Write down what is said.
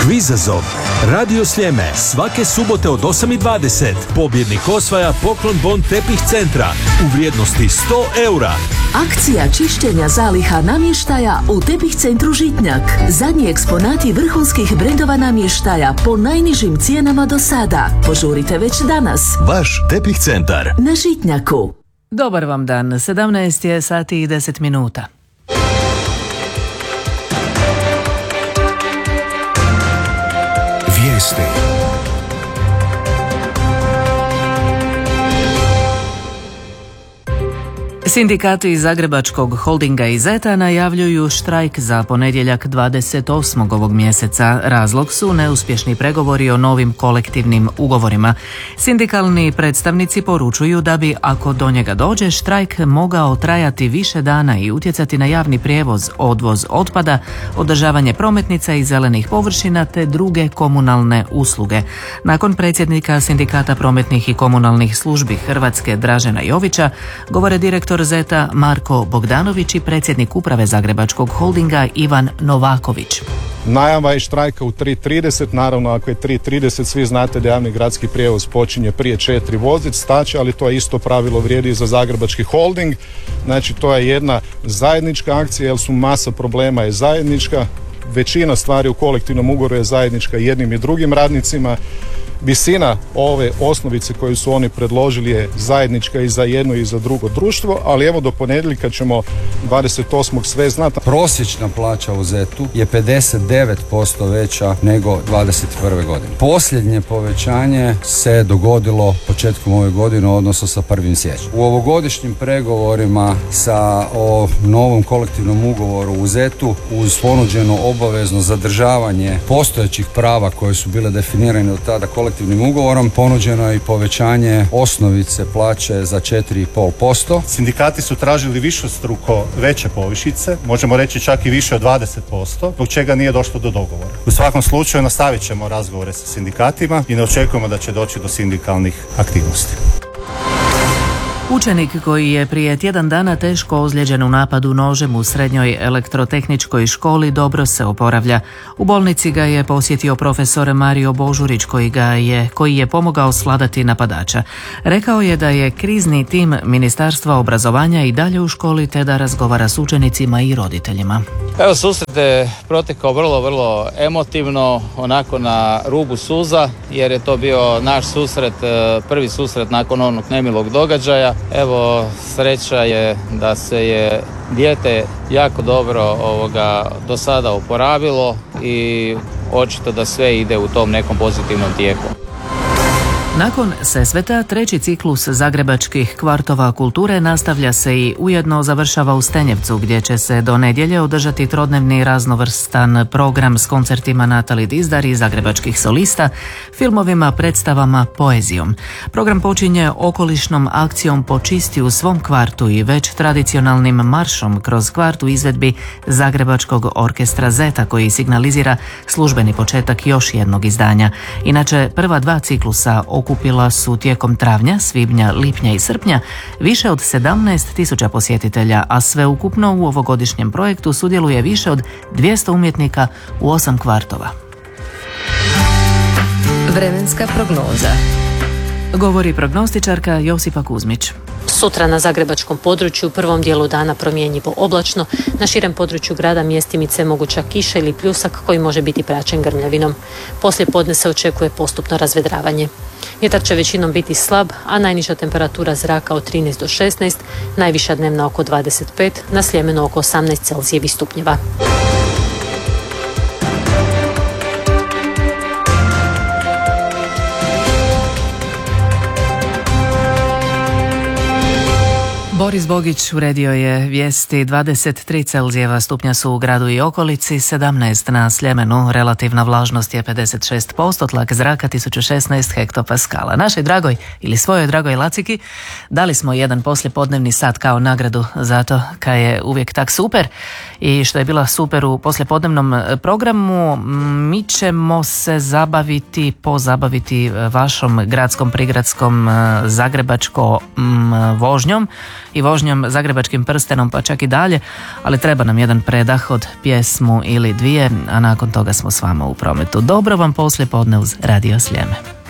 Kvizazov. Radio Sljeme. Svake subote od 8:20. Pobjednik osvaja poklon bon tepih centra u vrijednosti 100 eura. Akcija čišćenja zaliha namještaja u Tepih centru Žitnjak. Zadnji eksponati vrhunskih brendova namještaja po najnižim cijenama do sada. Požurite već danas. Vaš Tepih centar. Na Žitnjaku. Dobar vam dan, 17 je sati i 10 minuta. Vijesti. Sindikati iz Zagrebačkog holdinga i Zeta najavljuju štrajk za ponedjeljak 28. ovog mjeseca. Razlog su neuspješni pregovori o novim kolektivnim ugovorima. Sindikalni predstavnici poručuju da bi, ako do njega dođe, štrajk mogao trajati više dana i utjecati na javni prijevoz, odvoz otpada, održavanje prometnica i zelenih površina te druge komunalne usluge. Nakon predsjednika Sindikata prometnih i komunalnih službi Hrvatske Dražena Jovića, govore direktor Zeta Marko Bogdanović i predsjednik uprave Zagrebačkog holdinga Ivan Novaković. Najava je štrajka u 3:30, naravno ako je 3:30 svi znate da javni gradski prijevoz počinje prije 4 vozit staće, ali to je isto pravilo vrijedi i za Zagrebački holding. Znači to je jedna zajednička akcija jer su masa problema je zajednička, većina stvari u kolektivnom ugovoru je zajednička jednim i drugim radnicima. Visina ove osnovice koju su oni predložili je zajednička i za jedno i za drugo društvo, ali evo do ponedjeljka ćemo 28. sve znati. Prosječna plaća u Zetu je 59% veća nego 21. godine. Posljednje povećanje se dogodilo početkom ove godine, odnosno sa 1. siječnjem. U ovogodišnjim pregovorima sa o novom kolektivnom ugovoru u Zetu uz ponuđeno obavezno zadržavanje postojećih prava koje su bile definirane od tada kolektivnim ugovorom, ponuđeno je i povećanje osnovice plaće za 4,5%. Sindikati su tražili višestruko veće povišice, možemo reći čak i više od 20%, zbog čega nije došlo do dogovora. U svakom slučaju nastavit ćemo razgovore sa sindikatima i ne očekujemo da će doći do sindikalnih aktivnosti. Učenik koji je prije tjedan dana teško ozlijeđen u napadu nožem u srednjoj elektrotehničkoj školi dobro se oporavlja. U bolnici ga je posjetio profesor Mario Božurić koji je pomogao svladati napadača. Rekao je da je krizni tim Ministarstva obrazovanja i dalje u školi te da razgovara s učenicima i roditeljima. Evo, susret je protekao vrlo emotivno, onako na rubu suza, jer je to bio naš susret, prvi susret nakon onog nemilog događaja. Evo, sreća je da se je dijete jako dobro do sada oporavilo i očito da sve ide u tom nekom pozitivnom tijeku. Nakon Sesveta, treći ciklus zagrebačkih kvartova kulture nastavlja se i ujedno završava u Stenjevcu, gdje će se do nedjelje održati trodnevni raznovrstan program s koncertima Natali Dizdar i zagrebačkih solista, filmovima, predstavama, poezijom. Program počinje okolišnom akcijom Počisti u svom kvartu i već tradicionalnim maršom kroz kvart u izvedbi Zagrebačkog orkestra Zeta, koji signalizira službeni početak još jednog izdanja. Inače, prva dva ciklusa okupila su tijekom travnja, svibnja, lipnja i srpnja više od 17.000 posjetitelja, a sveukupno u ovogodišnjem projektu sudjeluje više od 200 umjetnika u 8 kvartova. Vremenska prognoza. Govori prognostičarka Josipa Kuzmić. Sutra na zagrebačkom području u prvom dijelu dana promjenjivo oblačno, na širem području grada mjestimice moguća kiša ili pljusak koji može biti praćen grmljavinom. Poslije podne se očekuje postupno razvedravanje. Vjetar će većinom biti slab, a najniža temperatura zraka od 13 do 16, najviša dnevna oko 25, na Sljemenu oko 18 Celzijevih stupnjeva. Boris Bogić uredio je vijesti. 23 Celzijeva stupnja su u gradu i okolici, 17 na Sljemenu, relativna vlažnost je 56%, tlak zraka 1016 hektopaskala. Našoj dragoj ili svojoj dragoj Laciki dali smo jedan poslijepodnevni sat kao nagradu za to kaj je uvijek tak super i što je bila super u poslijepodnevnom programu. Mi ćemo se pozabaviti vašom gradskom, prigradskom, zagrebačkom vožnjom i vožnjom zagrebačkim prstenom pa čak i dalje, ali treba nam jedan predah od pjesmu ili dvije, a nakon toga smo s vama u prometu. Dobro vam poslijepodne uz Radio Sljeme.